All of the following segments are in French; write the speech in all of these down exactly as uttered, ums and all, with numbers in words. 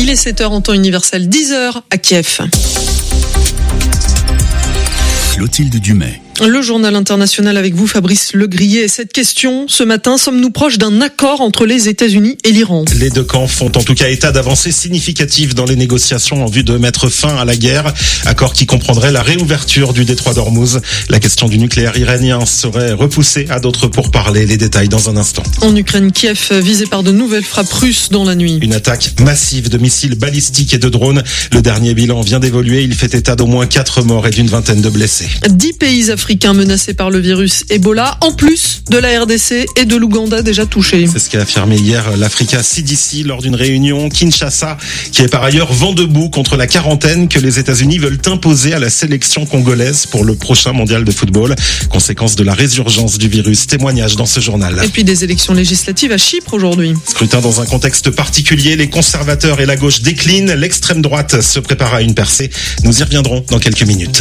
Il est sept heures en temps universel, dix heures à Kiev. Clotilde Dumais. Le journal international avec vous, Fabrice Legrier. Et cette question, ce matin, sommes-nous proches d'un accord entre les États-Unis et l'Iran ? Les deux camps font en tout cas état d'avancées significatives dans les négociations en vue de mettre fin à la guerre. Accord qui comprendrait la réouverture du détroit d'Ormuz. La question du nucléaire iranien serait repoussée à d'autres pourparlers. Les détails dans un instant. En Ukraine, Kiev visé par de nouvelles frappes russes dans la nuit. Une attaque massive de missiles balistiques et de drones. Le dernier bilan vient d'évoluer. Il fait état d'au moins quatre morts et d'une vingtaine de blessés. Dix pays africains menacés par le virus Ebola, en plus de la R D C et de l'Ouganda déjà touchés. C'est ce qu'a affirmé hier l'Africa C D C lors d'une réunion. Kinshasa, qui est par ailleurs vent debout contre la quarantaine que les États-Unis veulent imposer à la sélection congolaise pour le prochain mondial de football. Conséquence de la résurgence du virus. Témoignage dans ce journal. Et puis des élections législatives à Chypre aujourd'hui. Scrutin dans un contexte particulier. Les conservateurs et la gauche déclinent. L'extrême droite se prépare à une percée. Nous y reviendrons dans quelques minutes.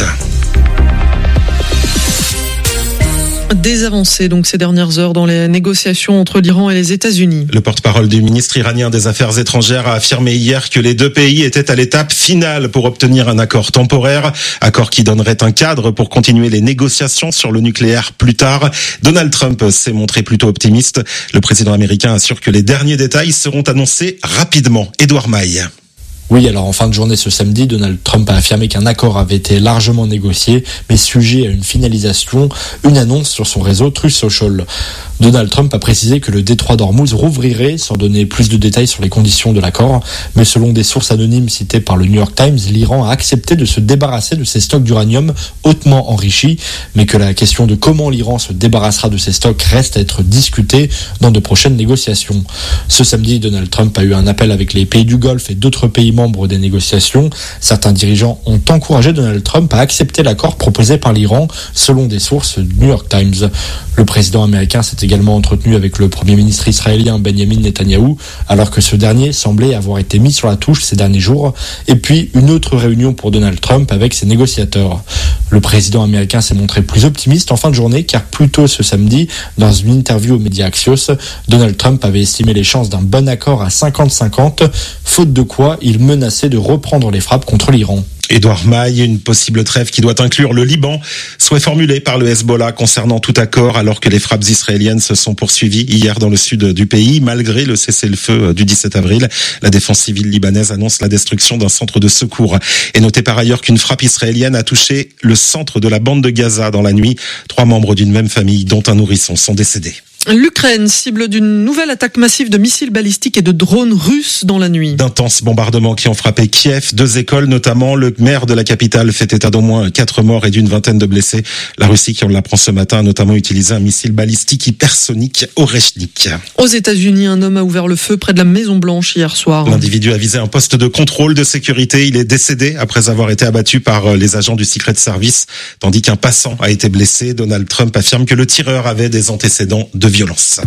Des avancées donc ces dernières heures dans les négociations entre l'Iran et les États-Unis. Le porte-parole du ministre iranien des Affaires étrangères a affirmé hier que les deux pays étaient à l'étape finale pour obtenir un accord temporaire, accord qui donnerait un cadre pour continuer les négociations sur le nucléaire plus tard. Donald Trump s'est montré plutôt optimiste. Le président américain assure que les derniers détails seront annoncés rapidement. Édouard Maille. Oui, alors en fin de journée ce samedi, Donald Trump a affirmé qu'un accord avait été largement négocié, mais sujet à une finalisation, une annonce sur son réseau Truth Social. Donald Trump a précisé que le détroit d'Ormuz rouvrirait, sans donner plus de détails sur les conditions de l'accord, mais selon des sources anonymes citées par le New York Times, l'Iran a accepté de se débarrasser de ses stocks d'uranium hautement enrichis, mais que la question de comment l'Iran se débarrassera de ses stocks reste à être discutée dans de prochaines négociations. Ce samedi, Donald Trump a eu un appel avec les pays du Golfe et d'autres pays membres des négociations. Certains dirigeants ont encouragé Donald Trump à accepter l'accord proposé par l'Iran, selon des sources du New York Times. Le président américain s'est également entretenu avec le premier ministre israélien Benjamin Netanyahou, alors que ce dernier semblait avoir été mis sur la touche ces derniers jours. Et puis, une autre réunion pour Donald Trump avec ses négociateurs. Le président américain s'est montré plus optimiste en fin de journée, car plus tôt ce samedi, dans une interview aux médias Axios, Donald Trump avait estimé les chances d'un bon accord à cinquante cinquante, faute de quoi il menaçait de reprendre les frappes contre l'Iran. Édouard Maille, une possible trêve qui doit inclure le Liban, souhait formulé par le Hezbollah concernant tout accord alors que les frappes israéliennes se sont poursuivies hier dans le sud du pays. Malgré le cessez-le-feu du dix-sept avril, la défense civile libanaise annonce la destruction d'un centre de secours. Et notez par ailleurs qu'une frappe israélienne a touché le centre de la bande de Gaza dans la nuit. Trois membres d'une même famille, dont un nourrisson, sont décédés. L'Ukraine, cible d'une nouvelle attaque massive de missiles balistiques et de drones russes dans la nuit. D'intenses bombardements qui ont frappé Kiev, deux écoles notamment. Le maire de la capitale fait état d'au moins quatre morts et d'une vingtaine de blessés. La Russie, qui on l'apprend ce matin, a notamment utilisé un missile balistique hypersonique Oreshnik. Aux États-Unis, un homme a ouvert le feu près de la Maison Blanche hier soir. L'individu a visé un poste de contrôle de sécurité. Il est décédé après avoir été abattu par les agents du Secret Service, tandis qu'un passant a été blessé. Donald Trump affirme que le tireur avait des antécédents de violence.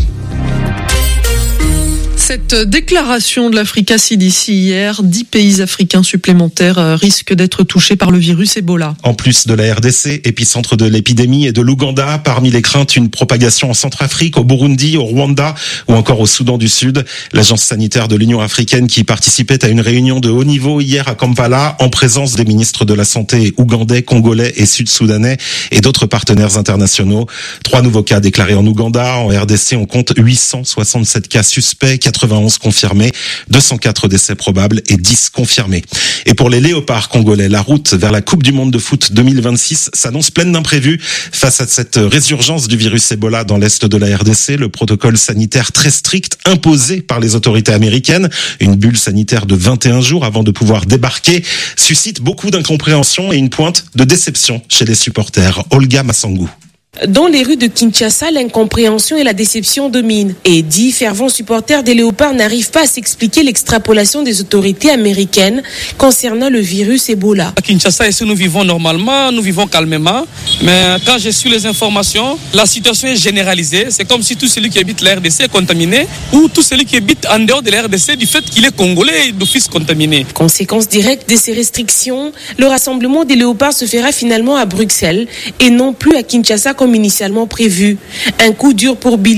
Cette déclaration de l'Africa C D C hier, dix pays africains supplémentaires risquent d'être touchés par le virus Ebola. En plus de la R D C, épicentre de l'épidémie, et de l'Ouganda, parmi les craintes, une propagation en Centrafrique, au Burundi, au Rwanda ou encore au Soudan du Sud. L'agence sanitaire de l'Union africaine qui participait à une réunion de haut niveau hier à Kampala, en présence des ministres de la Santé ougandais, congolais et sud-soudanais et d'autres partenaires internationaux. Trois nouveaux cas déclarés en Ouganda. En R D C, on compte huit cent soixante-sept cas suspects, quatre-vingt-onze confirmés, deux cent quatre décès probables et dix confirmés. Et pour les léopards congolais, la route vers la Coupe du monde de foot deux mille vingt-six s'annonce pleine d'imprévus. Face à cette résurgence du virus Ebola dans l'est de la R D C, le protocole sanitaire très strict imposé par les autorités américaines, une bulle sanitaire de vingt et un jours avant de pouvoir débarquer, suscite beaucoup d'incompréhension et une pointe de déception chez les supporters. Olga Massangou. Dans les rues de Kinshasa, l'incompréhension et la déception dominent. Et dix fervents supporters des Léopards n'arrivent pas à s'expliquer l'extrapolation des autorités américaines concernant le virus Ebola. À Kinshasa, ici, nous vivons normalement, nous vivons calmement. Mais quand je suis les informations, la situation est généralisée. C'est comme si tout celui qui habite la R D C est contaminé ou tout celui qui habite en dehors de la R D C du fait qu'il est congolais et d'office contaminé. Conséquence directe de ces restrictions, le rassemblement des Léopards se fera finalement à Bruxelles et non plus à Kinshasa comme initialement prévu. Un coup dur pour Billy,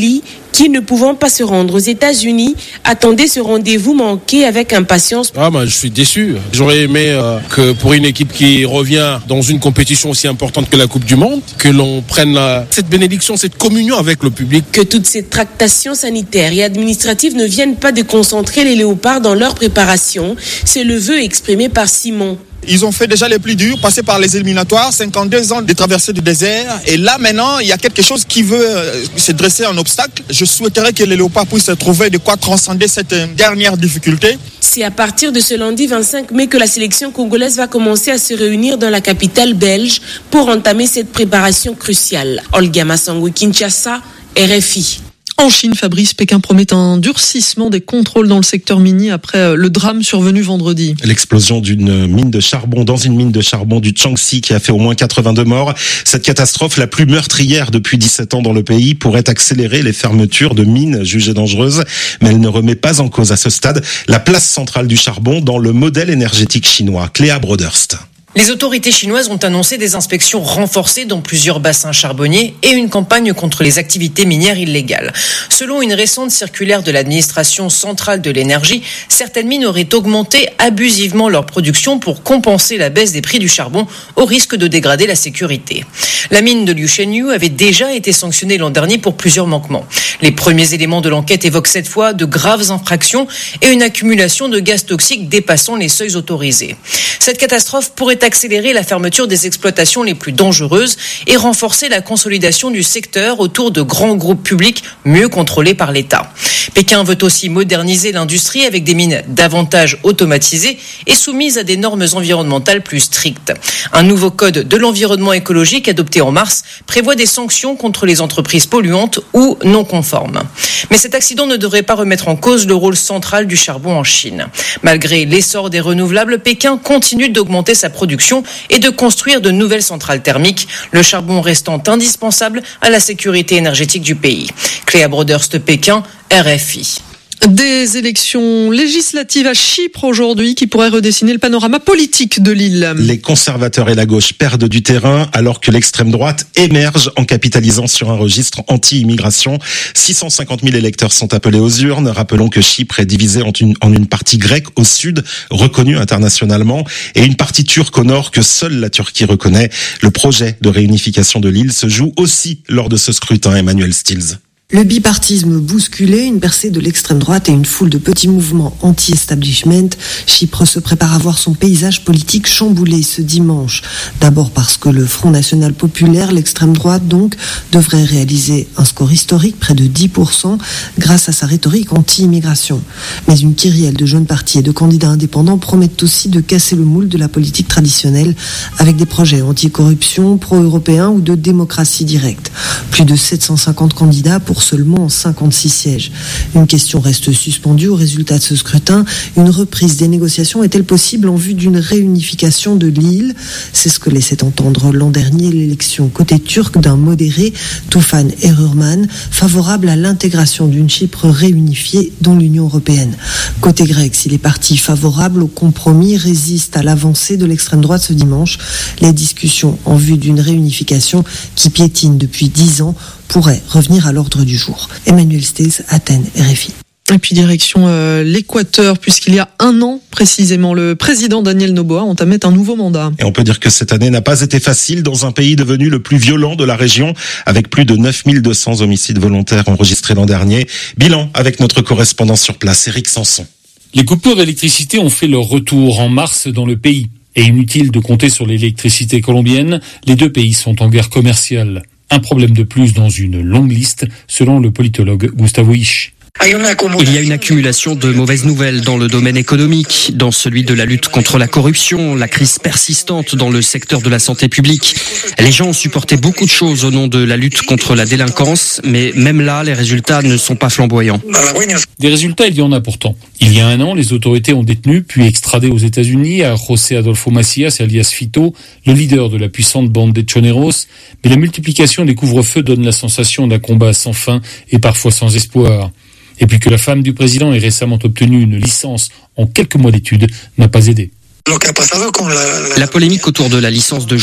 qui, ne pouvant pas se rendre aux États-Unis, attendaient ce rendez-vous manqué avec impatience. Ah bah, je suis déçu. J'aurais aimé euh, que pour une équipe qui revient dans une compétition aussi importante que la Coupe du Monde, que l'on prenne la, cette bénédiction, cette communion avec le public. Que toutes ces tractations sanitaires et administratives ne viennent pas déconcentrer les léopards dans leur préparation, c'est le vœu exprimé par Simon. Ils ont fait déjà les plus durs, passé par les éliminatoires, cinquante-deux ans de traversée du désert. Et là, maintenant, il y a quelque chose qui veut euh, se dresser un obstacle. Je souhaiterais que les léopards puissent trouver de quoi transcender cette euh, dernière difficulté. C'est à partir de ce lundi vingt-cinq mai que la sélection congolaise va commencer à se réunir dans la capitale belge pour entamer cette préparation cruciale. Olga Massangou, Kinshasa, R F I. En Chine, Fabrice, Pékin promet un durcissement des contrôles dans le secteur minier après le drame survenu vendredi. L'explosion d'une mine de charbon dans une mine de charbon du Jiangxi qui a fait au moins quatre-vingt-deux morts. Cette catastrophe, la plus meurtrière depuis dix-sept ans dans le pays, pourrait accélérer les fermetures de mines jugées dangereuses. Mais elle ne remet pas en cause à ce stade la place centrale du charbon dans le modèle énergétique chinois. Cléa Broderst. Les autorités chinoises ont annoncé des inspections renforcées dans plusieurs bassins charbonniers et une campagne contre les activités minières illégales. Selon une récente circulaire de l'administration centrale de l'énergie, certaines mines auraient augmenté abusivement leur production pour compenser la baisse des prix du charbon au risque de dégrader la sécurité. La mine de Liu Shenyu avait déjà été sanctionnée l'an dernier pour plusieurs manquements. Les premiers éléments de l'enquête évoquent cette fois de graves infractions et une accumulation de gaz toxiques dépassant les seuils autorisés. Cette catastrophe pourrait accélérer la fermeture des exploitations les plus dangereuses et renforcer la consolidation du secteur autour de grands groupes publics mieux contrôlés par l'État. Pékin veut aussi moderniser l'industrie avec des mines davantage automatisées et soumises à des normes environnementales plus strictes. Un nouveau code de l'environnement écologique adopté en mars prévoit des sanctions contre les entreprises polluantes ou non conformes. Mais cet accident ne devrait pas remettre en cause le rôle central du charbon en Chine. Malgré l'essor des renouvelables, Pékin continue d'augmenter sa production et de construire de nouvelles centrales thermiques, le charbon restant indispensable à la sécurité énergétique du pays. Cléa Broderst, Pékin, R F I. Des élections législatives à Chypre aujourd'hui qui pourraient redessiner le panorama politique de l'île. Les conservateurs et la gauche perdent du terrain alors que l'extrême droite émerge en capitalisant sur un registre anti-immigration. six cent cinquante mille électeurs sont appelés aux urnes. Rappelons que Chypre est divisée en une, en une partie grecque au sud, reconnue internationalement, et une partie turque au nord que seule la Turquie reconnaît. Le projet de réunification de l'île se joue aussi lors de ce scrutin, Emmanuel Stills. Le bipartisme bousculé, une percée de l'extrême droite et une foule de petits mouvements anti-establishment, Chypre se prépare à voir son paysage politique chamboulé ce dimanche. D'abord parce que le Front National Populaire, l'extrême droite donc, devrait réaliser un score historique, près de dix pour cent, grâce à sa rhétorique anti-immigration. Mais une kyrielle de jeunes partis et de candidats indépendants promettent aussi de casser le moule de la politique traditionnelle avec des projets anti-corruption, pro-européens ou de démocratie directe. Plus de sept cent cinquante candidats pour seulement cinquante-six sièges. Une question reste suspendue au résultat de ce scrutin. Une reprise des négociations est-elle possible en vue d'une réunification de l'île ? C'est ce que laissait entendre l'an dernier l'élection côté turc d'un modéré, Tufan Erurman, favorable à l'intégration d'une Chypre réunifiée dans l'Union européenne. Côté grec, si les partis favorables au compromis résistent à l'avancée de l'extrême droite ce dimanche, les discussions en vue d'une réunification qui piétine depuis dix ans pourrait revenir à l'ordre du jour. Emmanuel Stills, Athènes, R F I. Et puis direction euh, l'Équateur, puisqu'il y a un an précisément, le président Daniel Noboa entamait un nouveau mandat. Et on peut dire que cette année n'a pas été facile dans un pays devenu le plus violent de la région, avec plus de neuf mille deux cents homicides volontaires enregistrés l'an dernier. Bilan avec notre correspondant sur place, Éric Sanson. Les coupures d'électricité ont fait leur retour en mars dans le pays. Et inutile de compter sur l'électricité colombienne, les deux pays sont en guerre commerciale. Un problème de plus dans une longue liste, selon le politologue Gustavo Isch. Il y a une accumulation de mauvaises nouvelles dans le domaine économique, dans celui de la lutte contre la corruption, la crise persistante dans le secteur de la santé publique. Les gens ont supporté beaucoup de choses au nom de la lutte contre la délinquance, mais même là, les résultats ne sont pas flamboyants. Des résultats, il y en a pourtant. Il y a un an, les autorités ont détenu puis extradé aux États-Unis à José Adolfo Macias, alias Fito, le leader de la puissante bande des Choneros, mais la multiplication des couvre-feux donne la sensation d'un combat sans fin et parfois sans espoir. Et puis que la femme du président ait récemment obtenu une licence en quelques mois d'études n'a pas aidé. La polémique autour de la licence de